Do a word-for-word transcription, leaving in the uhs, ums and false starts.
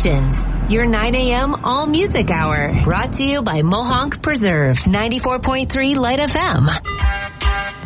Sessions. Your nine a.m. all music hour. Brought to you by Mohonk Preserve. ninety-four point three Light F M.